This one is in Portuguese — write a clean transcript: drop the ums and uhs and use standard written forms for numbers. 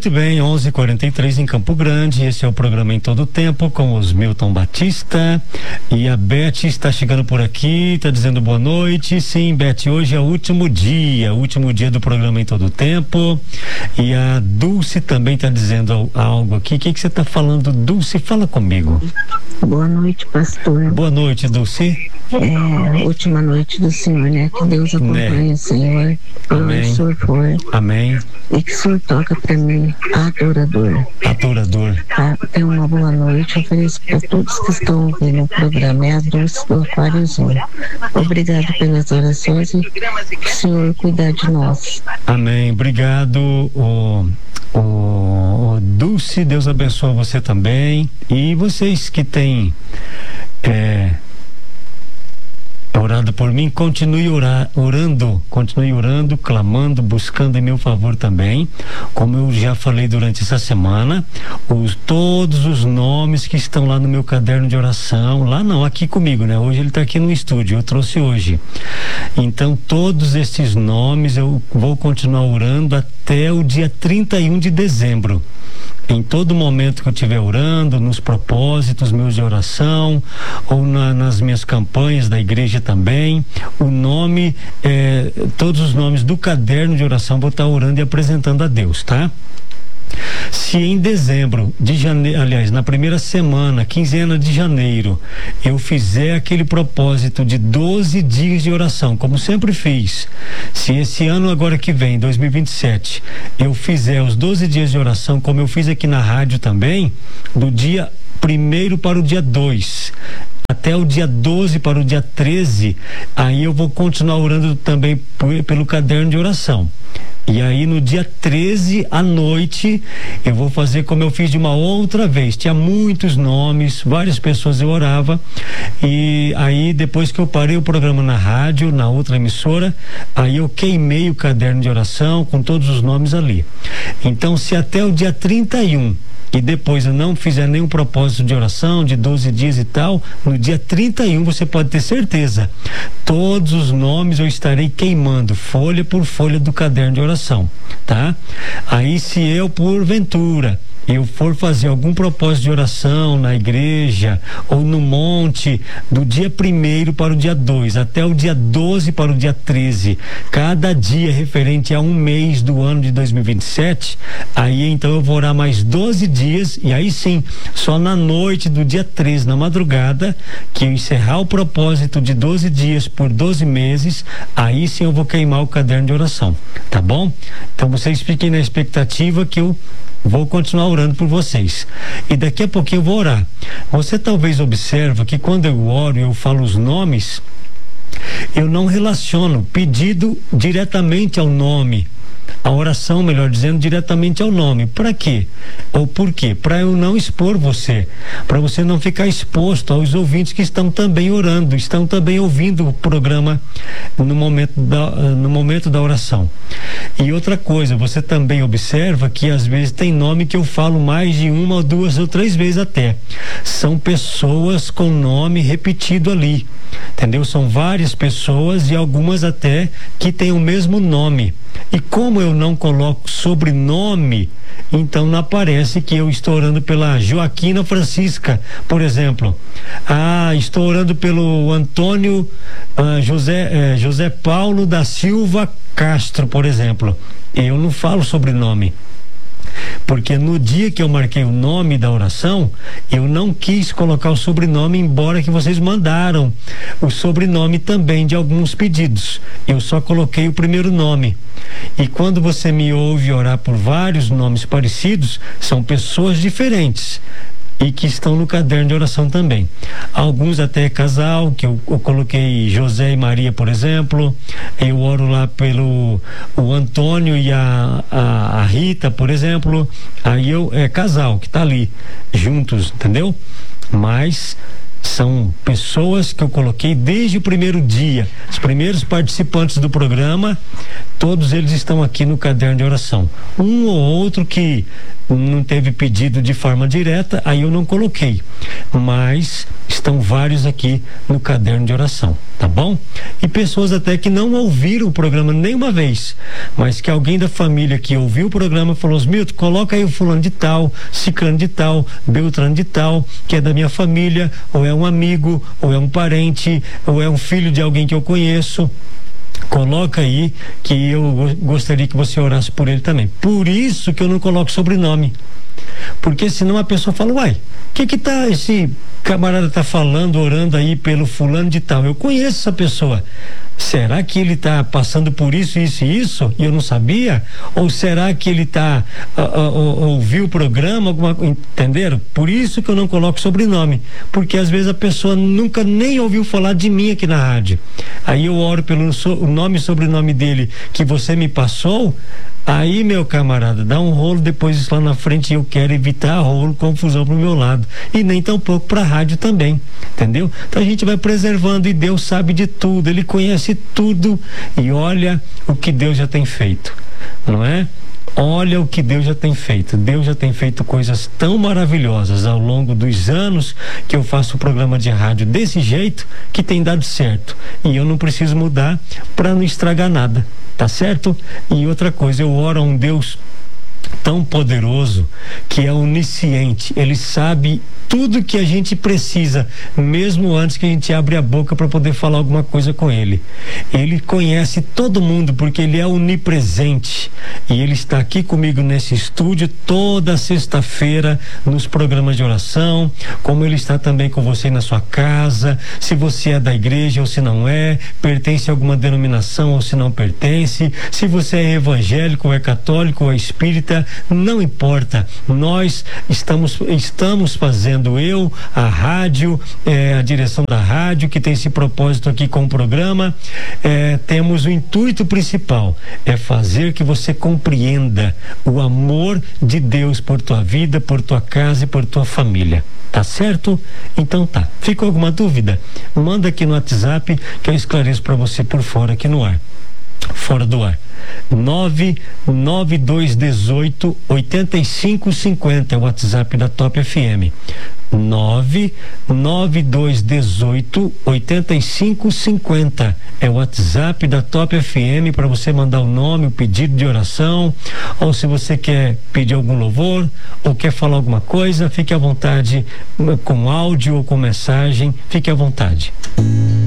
Muito bem, 11h43 em Campo Grande. Esse é o programa Em Todo Tempo com os Milton Batista. E a Beth está chegando por aqui, está dizendo boa noite. Sim, Beth, hoje é o último dia do programa Em Todo Tempo. E a Dulce também está dizendo algo aqui. O que você está falando, Dulce? Fala comigo. Boa noite, pastor. Boa noite, Dulce. Última noite do Senhor, né? Que Deus acompanhe o Senhor. Amém. O Senhor for. Amém. E que o Senhor toca pra mim, adorador. Tá? Tenha uma boa noite. Ofereço para todos que estão ouvindo o programa. É a Dulce do Aquário Azul. Obrigado pelas orações e que o Senhor cuidar de nós. Amém. Obrigado, Dulce. Deus abençoe você também. E vocês que têm orado por mim, continue orando, clamando, buscando em meu favor também, como eu já falei durante essa semana, todos os nomes que estão lá no meu caderno de oração, lá não, aqui comigo, né? Hoje ele está aqui no estúdio, eu trouxe hoje. Então todos esses nomes eu vou continuar orando até o dia 31 de dezembro. Em todo momento que eu estiver orando, nos propósitos meus de oração, ou nas minhas campanhas da igreja também, todos os nomes do caderno de oração vou estar orando e apresentando a Deus, tá? Se em dezembro de janeiro, aliás, na primeira semana, quinzena de janeiro, eu fizer aquele propósito de 12 dias de oração, como sempre fiz, se esse ano agora que vem, 2027, eu fizer os 12 dias de oração, como eu fiz aqui na rádio também, do dia 1º para o dia 2, até o dia 12 para o dia 13, aí eu vou continuar orando também pelo caderno de oração. E aí no dia 13 à noite eu vou fazer como eu fiz de uma outra vez. Tinha muitos nomes, várias pessoas eu orava, e aí depois que eu parei o programa na rádio, na outra emissora, aí eu queimei o caderno de oração com todos os nomes ali. Então, se até o dia 31 e depois eu não fizer nenhum propósito de oração de 12 dias e tal, no dia 31 você pode ter certeza, todos os nomes eu estarei queimando folha por folha do caderno de oração, tá? Aí se eu porventura eu for fazer algum propósito de oração na igreja ou no monte, do dia 1º para o dia 2 até o dia 12 para o dia 13, cada dia referente a um mês do ano de 2027, aí então eu vou orar mais 12 dias, e aí sim, só na noite do dia 13, na madrugada, que eu encerrar o propósito de 12 dias por 12 meses, aí sim eu vou queimar o caderno de oração, tá bom? Então vocês fiquem na expectativa que eu vou continuar orando por vocês. E daqui a pouquinho eu vou orar. Você talvez observa que quando eu oro e eu falo os nomes, eu não relaciono pedido diretamente ao nome. A oração, melhor dizendo, diretamente ao nome. Para quê? Ou por quê? Para eu não expor você, para você não ficar exposto aos ouvintes que estão também orando, estão também ouvindo o programa no momento da oração. E outra coisa, você também observa que às vezes tem nome que eu falo mais de uma ou duas ou três vezes até. São pessoas com nome repetido ali, entendeu? São várias pessoas e algumas até que têm o mesmo nome. E como eu não coloco sobrenome, então não aparece que eu estou orando pela Joaquina Francisca, por exemplo. Estou orando pelo Antônio José Paulo da Silva Castro, por exemplo. Eu não falo sobrenome, porque no dia que eu marquei o nome da oração, eu não quis colocar o sobrenome, embora que vocês mandaram o sobrenome também de alguns pedidos. Eu só coloquei o primeiro nome. E quando você me ouve orar por vários nomes parecidos, são pessoas diferentes e que estão no caderno de oração também. Alguns até casal, que eu coloquei José e Maria, por exemplo. Eu oro lá pelo o Antônio e a Rita, por exemplo. Aí é casal que tá ali juntos, entendeu? Mas são pessoas que eu coloquei desde o primeiro dia. Os primeiros participantes do programa todos eles estão aqui no caderno de oração. Um ou outro que não teve pedido de forma direta, aí eu não coloquei, mas estão vários aqui no caderno de oração, tá bom? E pessoas até que não ouviram o programa nenhuma vez, mas que alguém da família que ouviu o programa falou: Milton, coloca aí o fulano de tal, ciclano de tal, beltrano de tal, que é da minha família, ou é um amigo, ou é um parente, ou é um filho de alguém que eu conheço. Coloca aí que eu gostaria que você orasse por ele também. Por isso que eu não coloco sobrenome, porque senão a pessoa fala: uai, o que tá esse camarada tá falando, orando aí pelo fulano de tal? Eu conheço essa pessoa. Será que ele está passando por isso, isso e isso e eu não sabia? Ou será que ele ouviu o programa, entenderam? Por isso que eu não coloco sobrenome, porque às vezes a pessoa nunca nem ouviu falar de mim aqui na rádio. Aí eu oro pelo nome e sobrenome dele que você me passou. Aí, meu camarada, dá um rolo depois isso lá na frente, e eu quero evitar rolo, confusão pro meu lado. E nem tão pouco pra rádio também, entendeu? Então a gente vai preservando, e Deus sabe de tudo, Ele conhece tudo, e olha o que Deus já tem feito, não é? Olha o que Deus já tem feito. Deus já tem feito coisas tão maravilhosas ao longo dos anos que eu faço o programa de rádio desse jeito, que tem dado certo. E eu não preciso mudar para não estragar nada. Tá certo? E outra coisa, eu oro a um Deus tão poderoso, que é onisciente. Ele sabe tudo que a gente precisa, mesmo antes que a gente abra a boca para poder falar alguma coisa com ele. Ele conhece todo mundo, porque ele é onipresente, e ele está aqui comigo nesse estúdio toda sexta-feira nos programas de oração, como ele está também com você na sua casa, se você é da igreja ou se não é, pertence a alguma denominação ou se não pertence, se você é evangélico ou é católico ou é espírita, não importa. Nós estamos fazendo, a rádio, a direção da rádio, que tem esse propósito aqui com o programa, temos o intuito principal, é fazer que você compreenda o amor de Deus por tua vida, por tua casa e por tua família. Tá certo? Então tá. Ficou alguma dúvida? Manda aqui no WhatsApp que eu esclareço para você por fora, aqui no ar. Fora do ar. 99218 8550 é o WhatsApp da Top FM. 99218 8550 é o WhatsApp da Top FM para você mandar o nome, o pedido de oração, ou se você quer pedir algum louvor ou quer falar alguma coisa, fique à vontade, com áudio ou com mensagem, fique à vontade.